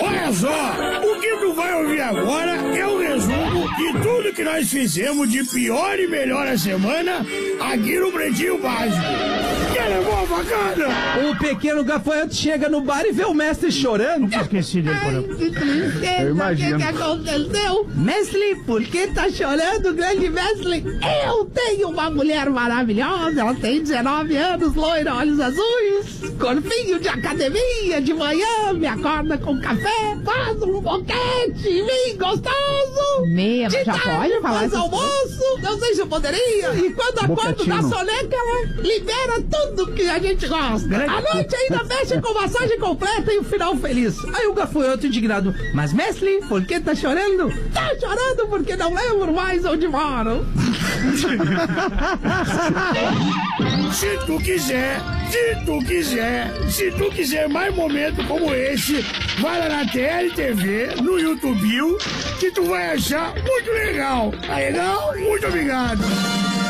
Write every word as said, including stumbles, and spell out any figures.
Olha só, o que tu vai ouvir agora é o resumo de tudo que nós fizemos de pior e melhor a semana aqui no Pretinho Básico. Quer levar a facada? O pequeno gafanhoto chega no bar e vê o mestre chorando. Nunca esqueci dele, Ai, que tristeza. Eu imagino. O que, que aconteceu? Mestre, por que tá chorando, grande mestre? Eu tenho uma mulher maravilhosa, ela tem dezenove anos, loira, olhos azuis, corpinho de academia, de manhã, me acorda com café, faz um boquete, vinho gostoso. Meia, de já tarde, pode falar faz essas almoço, não sei se eu poderia. E quando acordo da soneca, ela libera tudo que a gente gosta. A noite ainda mexe com massagem completa e o final feliz. Aí o gafanhoto indignado, mas mestre, por que tá chorando? Tá chorando porque não lembro mais onde moro. Se tu quiser, se tu quiser, se tu quiser mais momentos como esse, vai lá na T L T V, no YouTube, que tu vai achar muito legal. Tá legal? Muito obrigado.